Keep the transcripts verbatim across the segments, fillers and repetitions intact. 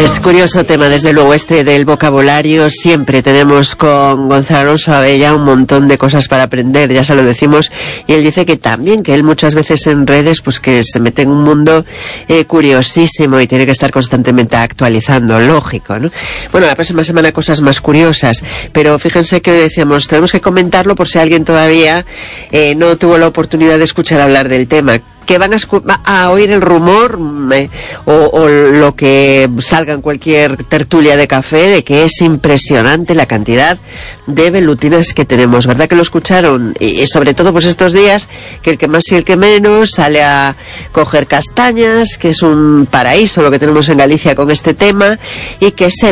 Pues curioso tema, desde luego, este del vocabulario. Siempre tenemos con Gonzalo Alonso Abella un montón de cosas para aprender, ya se lo decimos, y él dice que también, que él muchas veces en redes, pues que se mete en un mundo eh, curiosísimo y tiene que estar constantemente actualizando, lógico, ¿no? Bueno, la próxima semana cosas más curiosas, pero fíjense que hoy decíamos, tenemos que comentarlo por si alguien todavía eh, no tuvo la oportunidad de escuchar hablar del tema, que van a, a oír el rumor eh, o, o lo que salga en cualquier tertulia de café de que es impresionante la cantidad de velutinas que tenemos, ¿verdad que lo escucharon? Y, y sobre todo pues estos días que el que más y el que menos sale a coger castañas, que es un paraíso lo que tenemos en Galicia con este tema, y que se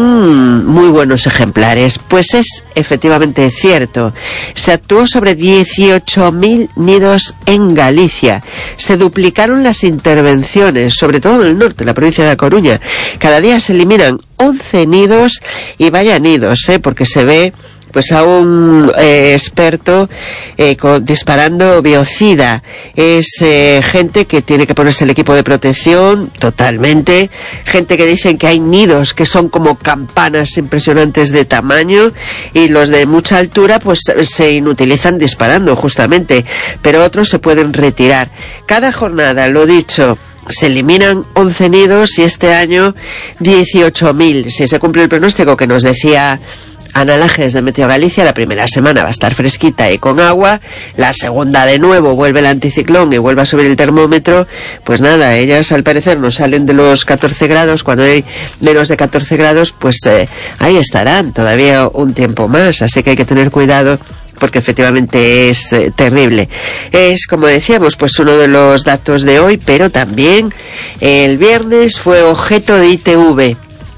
ven muy buenos ejemplares. Pues es efectivamente cierto, se actuó sobre dieciocho mil nidos en Galicia. Se duplicaron las intervenciones, sobre todo en el norte, en la provincia de A Coruña. Cada día se eliminan once nidos, y vaya nidos, ¿eh? Porque se ve pues a un eh, experto eh, con, disparando biocida. Es eh, gente que tiene que ponerse el equipo de protección totalmente, gente que dicen que hay nidos que son como campanas impresionantes de tamaño, y los de mucha altura pues se inutilizan disparando justamente, pero otros se pueden retirar. Cada jornada, lo dicho, se eliminan once nidos, y este año dieciocho mil. Si se cumple el pronóstico que nos decía Ana Lajes de Meteo Galicia, la primera semana va a estar fresquita y con agua, la segunda de nuevo vuelve el anticiclón y vuelve a subir el termómetro, pues nada, ellas al parecer no salen de los catorce grados, cuando hay menos de catorce grados, pues eh, ahí estarán todavía un tiempo más, así que hay que tener cuidado, porque efectivamente es eh, terrible. Es, como decíamos, pues uno de los datos de hoy, pero también eh, el viernes fue objeto de I T V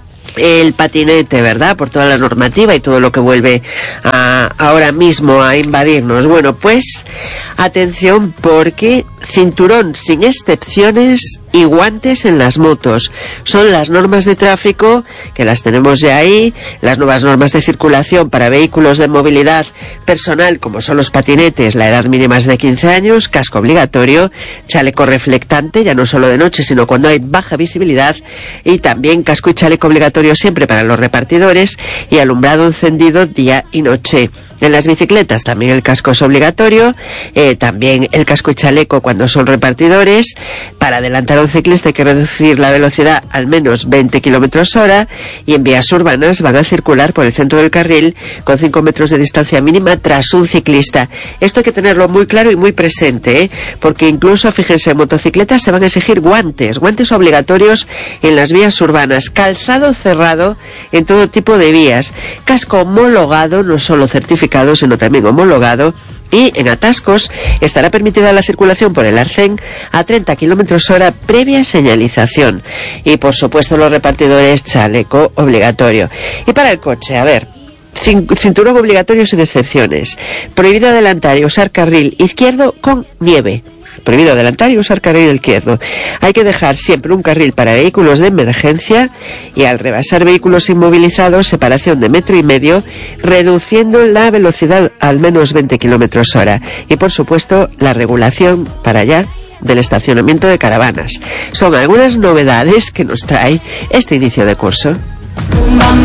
el patinete, ¿verdad? Por toda la normativa y todo lo que vuelve a, ahora mismo a invadirnos. Bueno, pues atención, porque cinturón sin excepciones y guantes en las motos. Son las normas de tráfico, que las tenemos ya ahí, las nuevas normas de circulación para vehículos de movilidad personal, como son los patinetes. La edad mínima es de quince años, casco obligatorio, chaleco reflectante, ya no solo de noche, sino cuando hay baja visibilidad, y también casco y chaleco obligatorio siempre para los repartidores, y alumbrado encendido día y noche. En las bicicletas también el casco es obligatorio, eh, también el casco y chaleco cuando son repartidores. Para adelantar a un ciclista hay que reducir la velocidad al menos veinte kilómetros hora, y en vías urbanas van a circular por el centro del carril con cinco metros de distancia mínima tras un ciclista. Esto hay que tenerlo muy claro y muy presente, ¿eh? Porque incluso, fíjense, en motocicletas se van a exigir guantes, guantes obligatorios en las vías urbanas, calzado cerrado en todo tipo de vías, casco homologado, no solo certificado, sino también homologado, y en atascos estará permitida la circulación por el arcén a treinta kilómetros hora previa señalización, y por supuesto los repartidores chaleco obligatorio. Y para el coche, a ver, cinturón obligatorio sin excepciones, prohibido adelantar y usar carril izquierdo con nieve. Prohibido adelantar y usar carril izquierdo. Hay que dejar siempre un carril para vehículos de emergencia, y al rebasar vehículos inmovilizados, separación de metro y medio, reduciendo la velocidad al menos veinte kilómetros hora. Y por supuesto, la regulación para allá del estacionamiento de caravanas. Son algunas novedades que nos trae este inicio de curso.